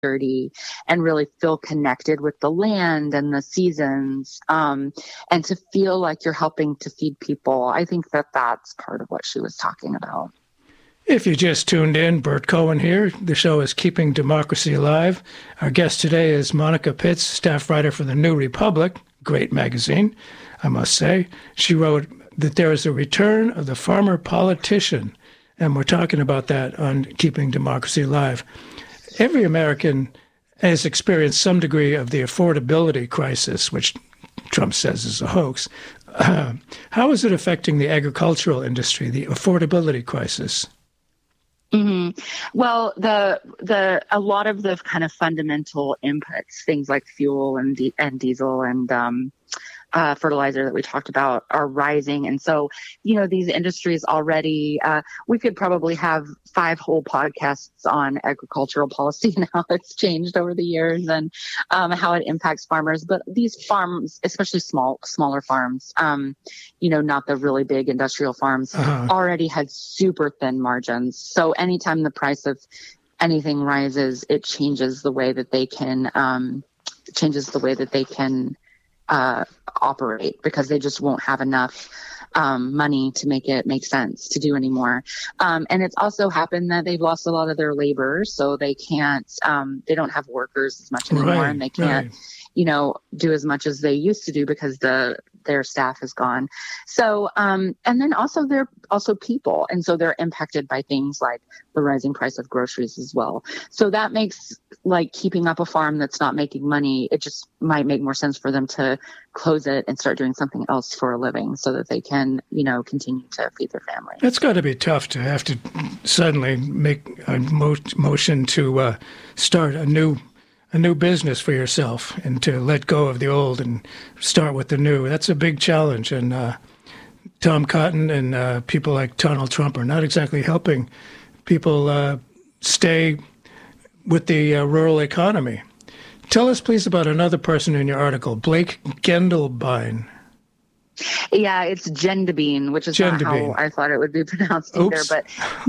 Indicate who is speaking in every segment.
Speaker 1: dirty and really feel connected with the land and the seasons, and to feel like you're helping to feed people. I think that that's part of what she was talking about.
Speaker 2: If you just tuned in, Bert Cohen here. The show is Keeping Democracy Alive. Our guest today is Monica Pitts, staff writer for The New Republic, great magazine, I must say. She wrote that there is a return of the farmer politician, and we're talking about that on Keeping Democracy Alive. Every American has experienced some degree of the affordability crisis, which Trump says is a hoax. How is it affecting the agricultural industry, the affordability crisis?
Speaker 1: Mm-hmm. Well, a lot of the kind of fundamental inputs, things like fuel and diesel and fertilizer that we talked about, are rising. And so, these industries already, we could probably have 5 whole podcasts on agricultural policy and how it's changed over the years and how it impacts farmers. But these farms, especially smaller farms, not the really big industrial farms, already had super thin margins. So anytime the price of anything rises, it changes the way that they can, operate, because they just won't have enough money to make it make sense to do anymore. And it's also happened that they've lost a lot of their labor, so they can't, they don't have workers as much anymore, and they can't, do as much as they used to do because their staff is gone. So, and then also they're also people. And so they're impacted by things like the rising price of groceries as well. So that makes like keeping up a farm that's not making money, it just might make more sense for them to close it and start doing something else for a living so that they can, continue to feed their family.
Speaker 2: It's got to be tough to have to suddenly make a motion to start a new business for yourself and to let go of the old and start with the new. That's a big challenge. And Tom Cotton and people like Donald Trump are not exactly helping people stay with the rural economy. Tell us, please, about another person in your article, Blake Gendelbein.
Speaker 1: Yeah, it's Gendebien, which is not how I thought it would be pronounced either. But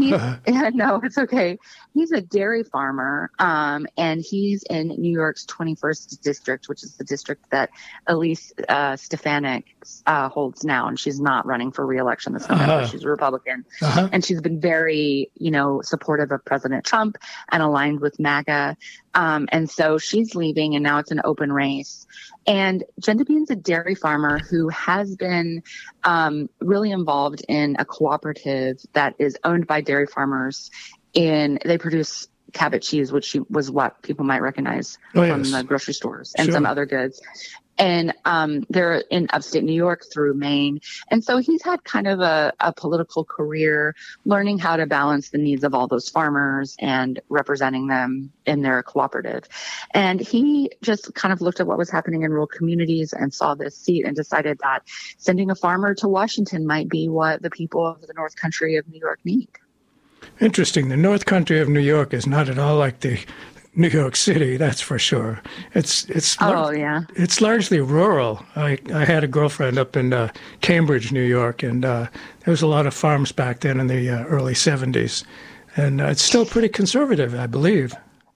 Speaker 1: no, it's okay. He's a dairy farmer, and he's in New York's 21st district, which is the district that Elise Stefanik holds now, and she's not running for re-election this November. She's a Republican, and she's been very, supportive of President Trump and aligned with MAGA. And so she's leaving, and now it's an open race. And Gendebien's a dairy farmer who has been really involved in a cooperative that is owned by dairy farmers. They produce Cabot cheese, which was what people might recognize from the grocery stores and some other goods. And they're in upstate New York through Maine. And so he's had kind of a political career learning how to balance the needs of all those farmers and representing them in their cooperative. And he just kind of looked at what was happening in rural communities and saw this seat and decided that sending a farmer to Washington might be what the people of the North Country of New York need.
Speaker 2: Interesting. The North Country of New York is not at all like the New York City, that's for sure. It's largely rural. I had a girlfriend up in Cambridge, New York, and there was a lot of farms back then in the early 70s. And it's still pretty conservative, I believe.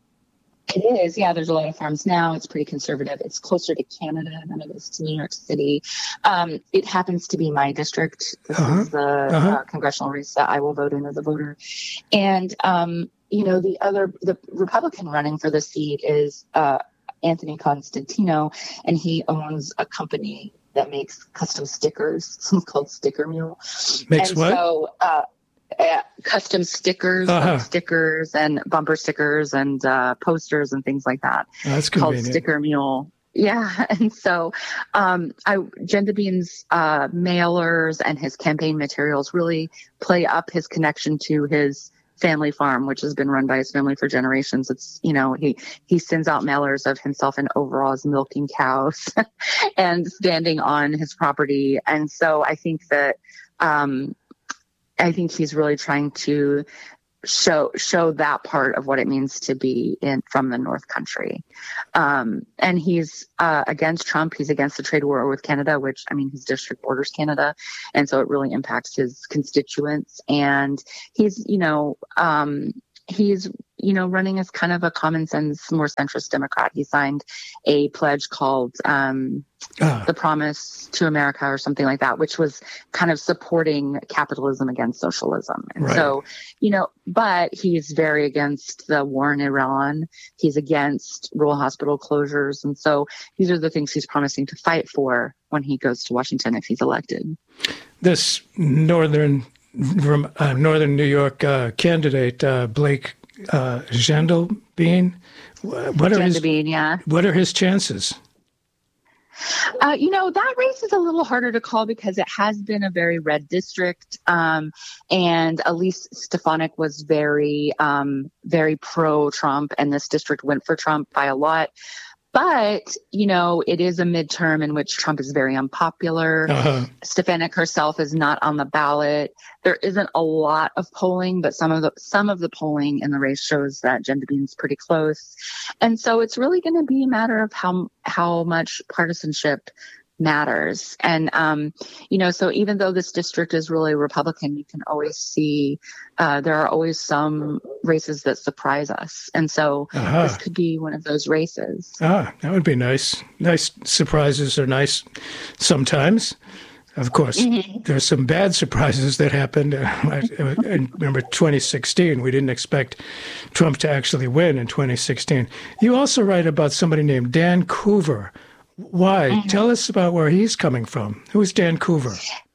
Speaker 1: It is, yeah. There's a lot of farms now. It's pretty conservative. It's closer to Canada than it is to New York City. It happens to be my district. This is the congressional race that I will vote in as a voter. And the Republican running for the seat is Anthony Constantino, and he owns a company that makes custom stickers. It's called Sticker Mule.
Speaker 2: Makes and what?
Speaker 1: So, custom stickers, stickers and bumper stickers and posters and things like that.
Speaker 2: That's
Speaker 1: called Sticker Mule. Yeah. And so Gendebien's mailers and his campaign materials really play up his connection to his family farm, which has been run by his family for generations. It's, he sends out mailers of himself in overalls milking cows and standing on his property. And so I think that I think he's really trying to show that part of what it means to be from the North Country. And he's against Trump. He's against the trade war with Canada, which, his district borders Canada. And so it really impacts his constituents. And he's, he's, running as kind of a common sense, more centrist Democrat. He signed a pledge called The Promise to America or something like that, which was kind of supporting capitalism against socialism. And so, but he's very against the war in Iran. He's against rural hospital closures. And so these are the things he's promising to fight for when he goes to Washington if he's elected.
Speaker 2: This northern New York candidate, Blake Gendelbein, what are his chances?
Speaker 1: That race is a little harder to call because it has been a very red district. And Elise Stefanik was very, very pro-Trump, and this district went for Trump by a lot. But, it is a midterm in which Trump is very unpopular. Stefanik herself is not on the ballot. There isn't a lot of polling, but some of the polling in the race shows that Gendebein's pretty close. And so it's really going to be a matter of how much partisanship matters. And, so even though this district is really Republican, you can always see there are always some races that surprise us. And so this could be one of those races. That
Speaker 2: would be nice. Nice surprises are nice sometimes. Of course, there's some bad surprises that happened. I remember 2016. We didn't expect Trump to actually win in 2016. You also write about somebody named Dan Coover. Why? Tell us about where he's coming from. Who's Dan Coover?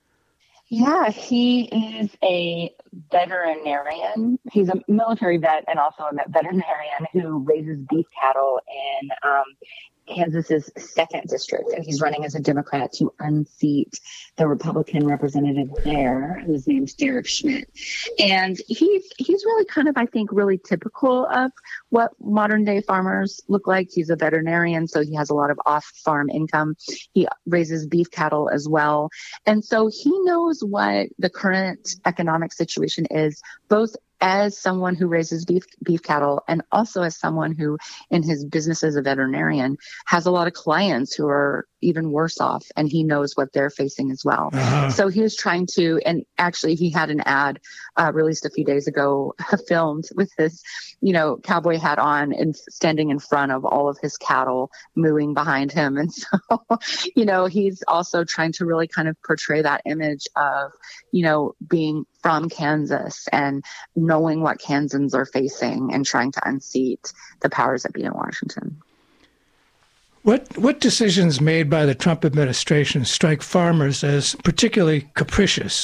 Speaker 1: Yeah, he is a veterinarian. He's a military vet and also a veterinarian who raises beef cattle in Kansas's 2nd district, and he's running as a Democrat to unseat the Republican representative there, whose name's Derek Schmidt. And he's really kind of, I think, really typical of what modern day farmers look like. He's a veterinarian, so he has a lot of off-farm income. He raises beef cattle as well. And so he knows what the current economic situation is, both as someone who raises beef cattle and also as someone who, in his business as a veterinarian, has a lot of clients who are even worse off, and he knows what they're facing as well. So he was trying to, and actually he had an ad released a few days ago, filmed with his, cowboy hat on and standing in front of all of his cattle mooing behind him. And so, he's also trying to really kind of portray that image of, being from Kansas and knowing what Kansans are facing and trying to unseat the powers that be in Washington.
Speaker 2: What decisions made by the Trump administration strike farmers as particularly capricious?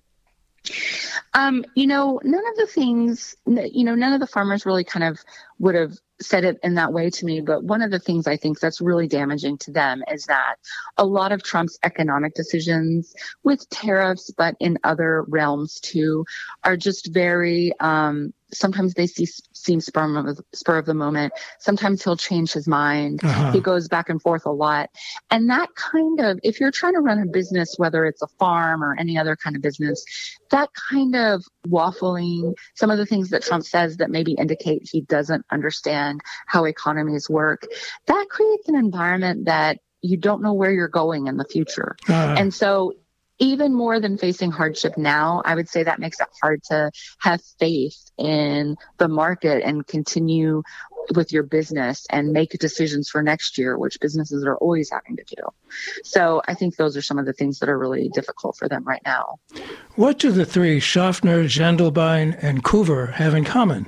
Speaker 1: None of the things, none of the farmers really kind of would have said it in that way to me. But one of the things I think that's really damaging to them is that a lot of Trump's economic decisions with tariffs, but in other realms too, are just very, sometimes they seem spur of the moment. Sometimes he'll change his mind. He goes back and forth a lot. And that kind of, if you're trying to run a business, whether it's a farm or any other kind of business, that kind of waffling, some of the things that Trump says that maybe indicate he doesn't understand how economies work, that creates an environment that you don't know where you're going in the future. And so even more than facing hardship now, I would say that makes it hard to have faith in the market and continue with your business and make decisions for next year, which businesses are always having to do. So I think those are some of the things that are really difficult for them right now.
Speaker 2: What do the three, Schaffner, Gendelbein, and Coover, have in common?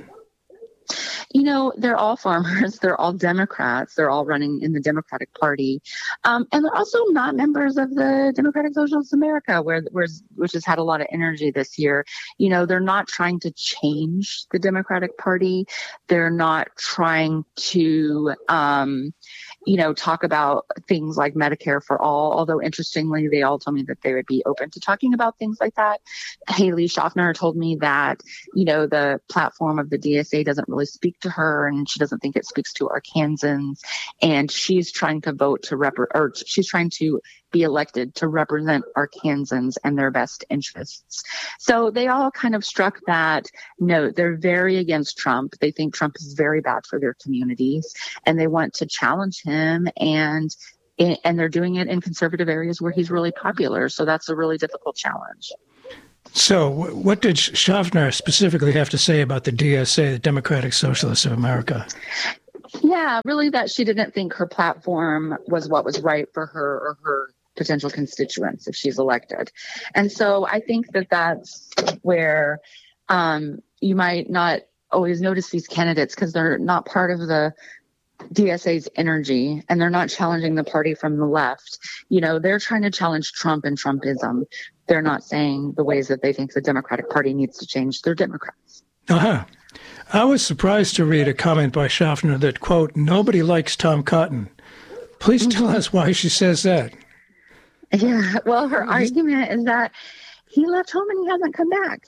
Speaker 1: They're all farmers. They're all Democrats. They're all running in the Democratic Party. And they're also not members of the Democratic Socialists of America, which has had a lot of energy this year. They're not trying to change the Democratic Party. They're not trying to, talk about things like Medicare for all, although interestingly, they all told me that they would be open to talking about things like that. Haley Schaffner told me that, the platform of the DSA doesn't really speak to her, and she doesn't think it speaks to Arkansans, and she's trying to vote to she's trying to be elected to represent Arkansans and their best interests. So they all kind of struck that note. They're very against Trump. They think Trump is very bad for their communities, and they want to challenge him, and they're doing it in conservative areas where he's really popular. So that's a really difficult challenge.
Speaker 2: So what did Schaffner specifically have to say about the DSA, the Democratic Socialists of America?
Speaker 1: Yeah, really that she didn't think her platform was what was right for her or her potential constituents if she's elected. And so I think that that's where you might not always notice these candidates because they're not part of the DSA's energy and they're not challenging the party from the left. They're trying to challenge Trump and Trumpism. They're not saying the ways that they think the Democratic Party needs to change. They're Democrats.
Speaker 2: Uh-huh. I was surprised to read a comment by Schaffner that, quote, nobody likes Tom Cotton. Please tell us why she says that.
Speaker 1: Yeah, well, her argument is that he left home and he hasn't come back.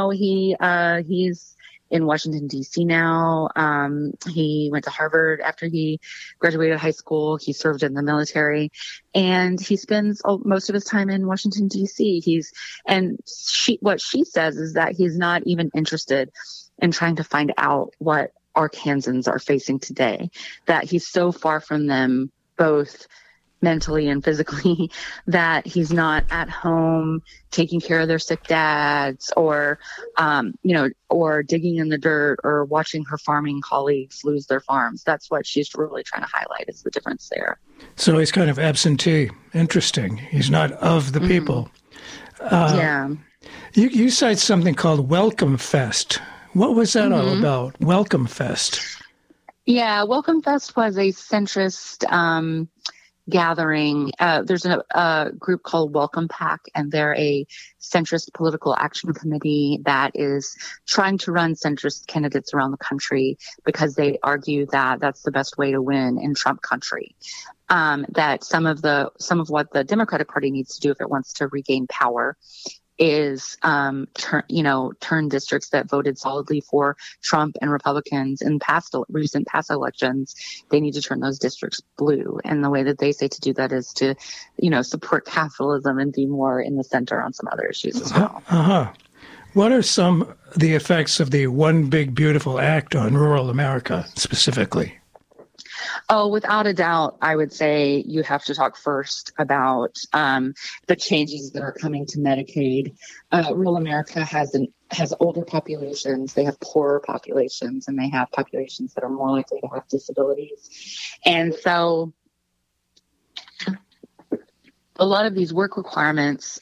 Speaker 1: He's in Washington, D.C. now. He went to Harvard after he graduated high school. He served in the military, and he spends most of his time in Washington, D.C. What she says is that he's not even interested in trying to find out what Arkansans are facing today, that he's so far from them both mentally and physically that he's not at home taking care of their sick dads or digging in the dirt or watching her farming colleagues lose their farms. That's what she's really trying to highlight is the difference there.
Speaker 2: So he's kind of absentee. Interesting. He's not of the people.
Speaker 1: Yeah.
Speaker 2: You cite something called Welcome Fest. What was that all about? Welcome Fest.
Speaker 1: Yeah, Welcome Fest was a centrist gathering. There's a group called Welcome PAC, and they're a centrist political action committee that is trying to run centrist candidates around the country because they argue that that's the best way to win in Trump country. That some of what the Democratic Party needs to do if it wants to regain power is turn districts that voted solidly for Trump and Republicans in recent past elections. They need to turn those districts blue. And the way that they say to do that is to, support capitalism and be more in the center on some other issues as well.
Speaker 2: Uh-huh. What are some of the effects of the One Big Beautiful Act on rural America specifically?
Speaker 1: Oh, without a doubt, I would say you have to talk first about the changes that are coming to Medicaid. Rural America has older populations, they have poorer populations, and they have populations that are more likely to have disabilities. And so a lot of these work requirements,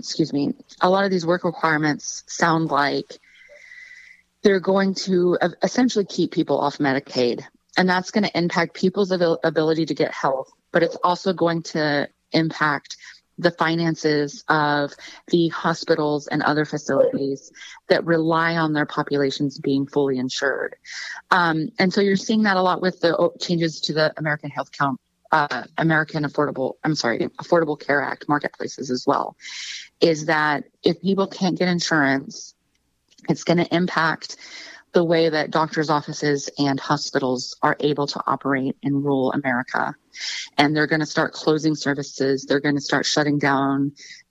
Speaker 1: sound like they're going to essentially keep people off Medicaid. And that's going to impact people's ability to get health, but it's also going to impact the finances of the hospitals and other facilities that rely on their populations being fully insured. And so you're seeing that a lot with the changes to the American Affordable Care Act marketplaces as well, is that if people can't get insurance, it's going to impact the way that doctors' offices and hospitals are able to operate in rural America. And they're going to start closing services. They're going to start shutting down,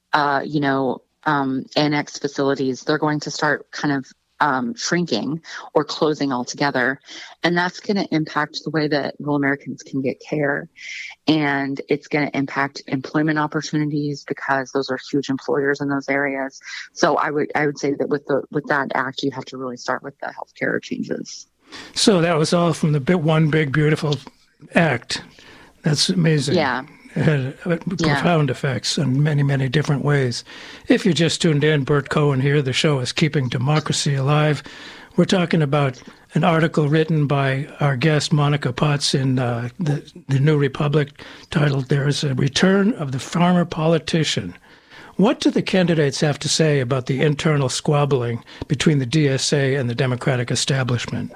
Speaker 1: annex facilities. They're going to start kind of shrinking or closing altogether. And that's going to impact the way that rural Americans can get care. And it's going to impact employment opportunities because those are huge employers in those areas. So I would say that with that act, you have to really start with the healthcare changes.
Speaker 2: So that was all from the One Big Beautiful Act. That's amazing.
Speaker 1: Yeah.
Speaker 2: It had profound effects in many, many different ways. If you just tuned in, Bert Cohen here. The show is Keeping Democracy Alive. We're talking about an article written by our guest, Monica Potts, in the New Republic, titled, "There is a Return of the Farmer Politician." What do the candidates have to say about the internal squabbling between the DSA and the Democratic establishment?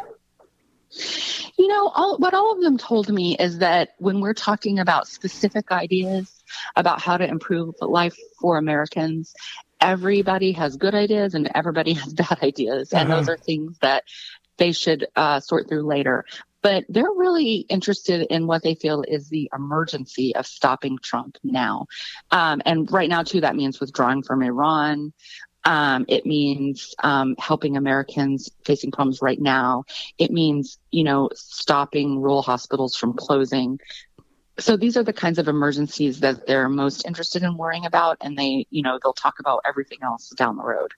Speaker 1: What all of them told me is that when we're talking about specific ideas about how to improve life for Americans, everybody has good ideas and everybody has bad ideas. And those are things that they should sort through later. But they're really interested in what they feel is the emergency of stopping Trump now. And right now, too, that means withdrawing from Iran. It means helping Americans facing problems right now. It means, stopping rural hospitals from closing. So these are the kinds of emergencies that they're most interested in worrying about, and they'll talk about everything else down the road.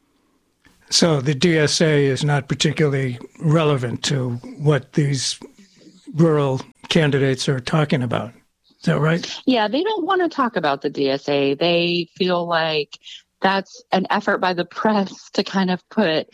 Speaker 2: So the DSA is not particularly relevant to what these rural candidates are talking about. Is that right?
Speaker 1: Yeah, they don't want to talk about the DSA. They feel like that's an effort by the press to kind of put,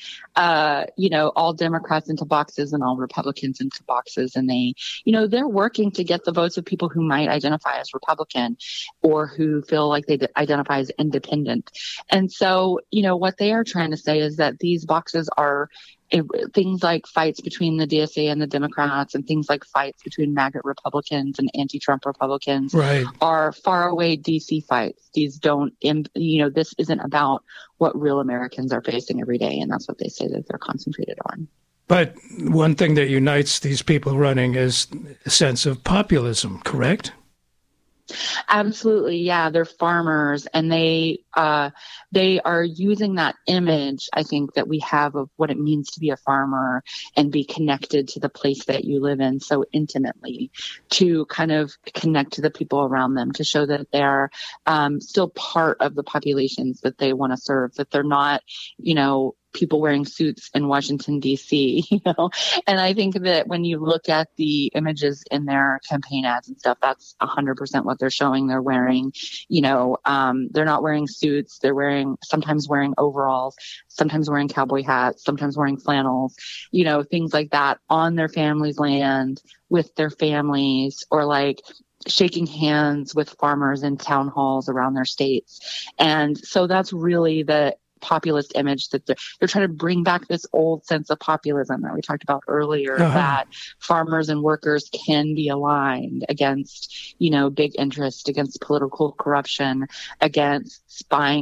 Speaker 1: all Democrats into boxes and all Republicans into boxes. And they're working to get the votes of people who might identify as Republican or who feel like they identify as independent. And so, what they are trying to say is that these boxes are things like fights between the DSA and the Democrats and things like fights between MAGA Republicans and anti-Trump Republicans are far away DC fights. These this isn't about what real Americans are facing every day. And that's what they say that they're concentrated on.
Speaker 2: But one thing that unites these people running is a sense of populism, correct?
Speaker 1: Absolutely. Yeah. They're farmers, and they are using that image, I think, that we have of what it means to be a farmer and be connected to the place that you live in so intimately, to kind of connect to the people around them, to show that they're still part of the populations that they want to serve, that they're not, people wearing suits in Washington, D.C., And I think that when you look at the images in their campaign ads and stuff, that's 100% what they're showing. They're wearing, they're not wearing suits. They're sometimes wearing overalls, sometimes wearing cowboy hats, sometimes wearing flannels, things like that on their family's land with their families, or like shaking hands with farmers in town halls around their states. And so that's really the populist image, that they're trying to bring back this old sense of populism that we talked about earlier, that farmers and workers can be aligned against, big interest, against political corruption, against spying,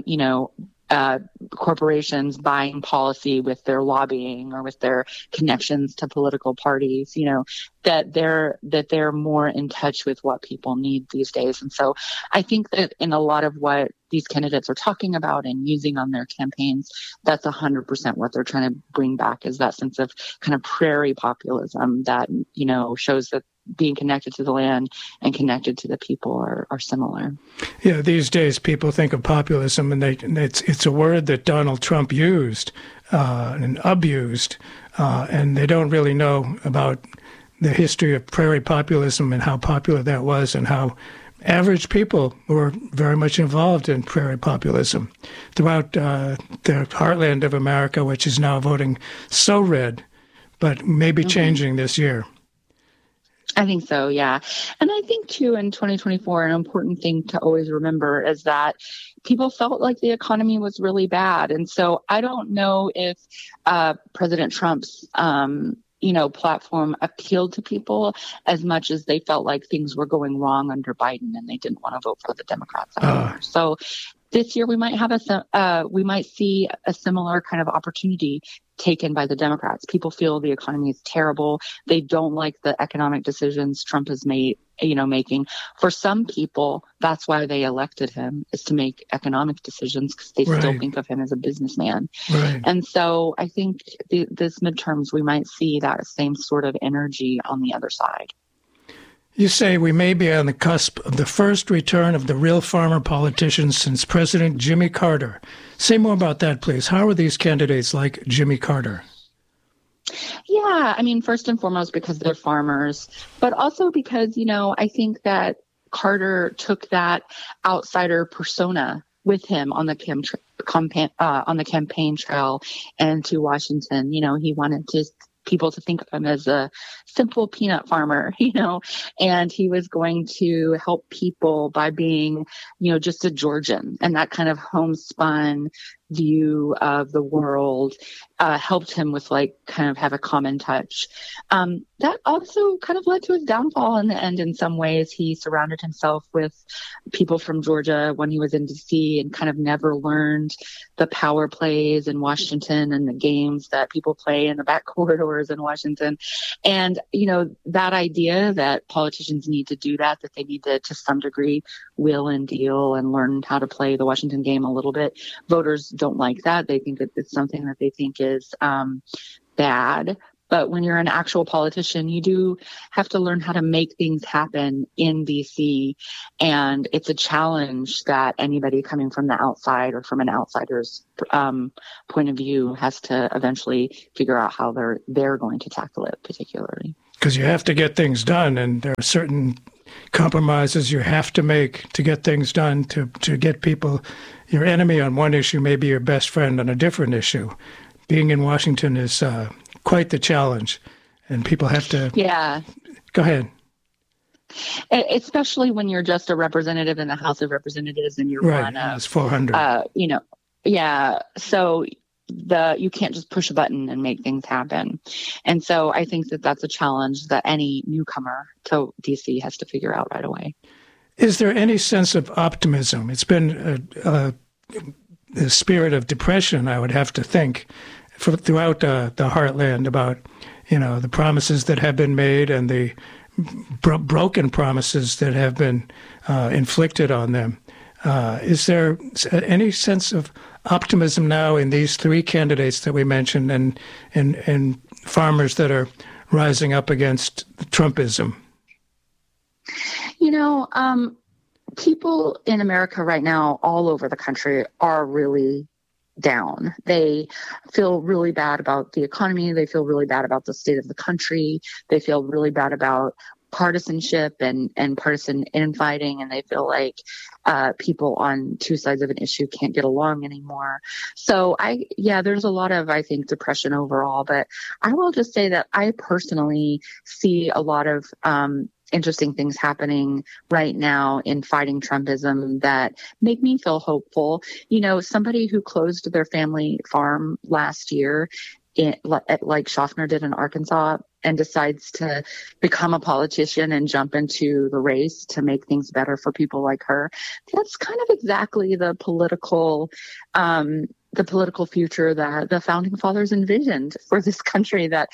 Speaker 1: corporations buying policy with their lobbying or with their connections to political parties, that they're more in touch with what people need these days. And so I think that in a lot of what these candidates are talking about and using on their campaigns, that's 100% what they're trying to bring back, is that sense of kind of prairie populism that, shows that being connected to the land and connected to the people are similar.
Speaker 2: Yeah, these days people think of populism, and it's a word that Donald Trump used and abused, and they don't really know about the history of prairie populism and how popular that was, and how average people were very much involved in prairie populism throughout the heartland of America, which is now voting so red, but maybe changing this year.
Speaker 1: I think so, yeah. And I think, too, in 2024, an important thing to always remember is that people felt like the economy was really bad. And so I don't know if President Trump's platform appealed to people as much as they felt like things were going wrong under Biden and they didn't want to vote for the Democrats anymore. So this year we might see a similar kind of opportunity taken by the Democrats. People feel the economy is terrible. They don't like the economic decisions Trump has making. For some people, that's why they elected him, is to make economic decisions, because they still think of him as a businessman.
Speaker 2: Right.
Speaker 1: And so I think this midterms, we might see that same sort of energy on the other side.
Speaker 2: You say we may be on the cusp of the first return of the real farmer politicians since President Jimmy Carter. Say more about that, please. How are these candidates like Jimmy Carter?
Speaker 1: Yeah, I mean, first and foremost, because they're farmers, but also because, I think that Carter took that outsider persona with him on the campaign trail and to Washington. He wanted people to think of him as a simple peanut farmer, and he was going to help people by being, just a Georgian, and that kind of homespun view of the world helped him with kind of have a common touch. That also kind of led to his downfall in the end. In some ways, he surrounded himself with people from Georgia when he was in DC and kind of never learned the power plays in Washington and the games that people play in the back corridors in Washington. And, that idea that politicians need to do that they need to some degree, wheel and deal and learn how to play the Washington game a little bit. Voters don't like that. They think that it's something that they think is bad. But when you're an actual politician, you do have to learn how to make things happen in DC. And it's a challenge that anybody coming from the outside or from an outsider's point of view has to eventually figure out how they're going to tackle it particularly.
Speaker 2: Because you have to get things done, and there are certain compromises you have to make to get things done, to get people. Your enemy on one issue may be your best friend on a different issue. Being in Washington is quite the challenge, and people have to...
Speaker 1: Yeah.
Speaker 2: Go ahead.
Speaker 1: Especially when you're just a representative in the House of Representatives and you're
Speaker 2: right. It's 400.
Speaker 1: Yeah. So you can't just push a button and make things happen. And so I think that that's a challenge that any newcomer to DC has to figure out right away.
Speaker 2: Is there any sense of optimism? It's been a spirit of depression, I would have to think, throughout the heartland about, the promises that have been made and the broken promises that have been inflicted on them. Is there any sense of optimism now in these three candidates that we mentioned and farmers that are rising up against Trumpism?
Speaker 1: People in America right now, all over the country, are really down. They feel really bad about the economy. They feel really bad about the state of the country. They feel really bad about partisanship and partisan infighting, and they feel like people on two sides of an issue can't get along anymore. So there's a lot of, I think, depression overall, but I will just say that I personally see a lot of interesting things happening right now in fighting Trumpism that make me feel hopeful. Somebody who closed their family farm last year, like Schaffner did in Arkansas, and decides to become a politician and jump into the race to make things better for people like her. That's kind of exactly the political future that the founding fathers envisioned for this country, that,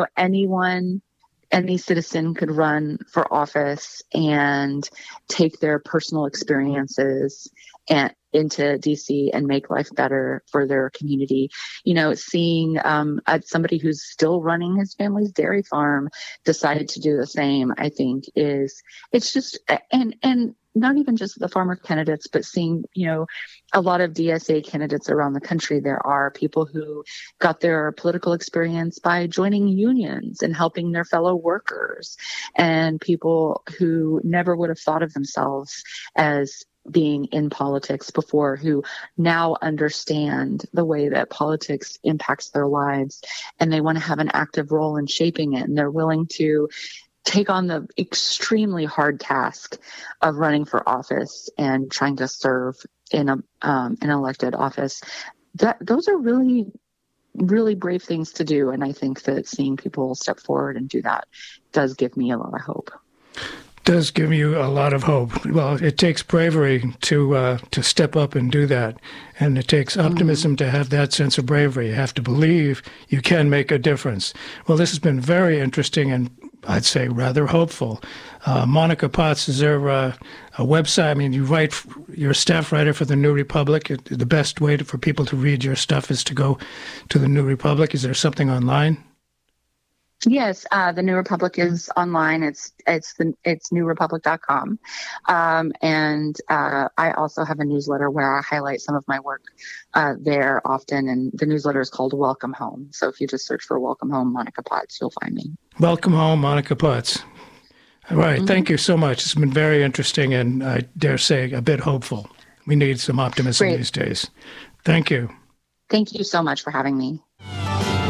Speaker 1: any citizen could run for office and take their personal experiences into DC and make life better for their community. Seeing somebody who's still running his family's dairy farm decided to do the same, I think it's just, and not even just the farmer candidates, but seeing, a lot of DSA candidates around the country. There are people who got their political experience by joining unions and helping their fellow workers, and people who never would have thought of themselves as being in politics before, who now understand the way that politics impacts their lives, and they want to have an active role in shaping it, and they're willing to take on the extremely hard task of running for office and trying to serve in an elected office. Those are really, really brave things to do. And I think that seeing people step forward and do that does give me a lot of hope.
Speaker 2: Does give you a lot of hope. Well, it takes bravery to step up and do that. And it takes optimism to have that sense of bravery. You have to believe you can make a difference. Well, this has been very interesting and I'd say rather hopeful. Monica Potts, is there a website? I mean, you're a staff writer for the New Republic. The best way for people to read your stuff is to go to the New Republic. Is there something online?
Speaker 1: Yes, the New Republic is online. It's newrepublic.com. And I also have a newsletter where I highlight some of my work there often. And the newsletter is called Welcome Home. So if you just search for Welcome Home Monica Potts, you'll find me.
Speaker 2: Welcome Home Monica Potts. All right. Thank you so much. It's been very interesting and I dare say a bit hopeful. We need some optimism these days. Thank you.
Speaker 1: Thank you so much for having me.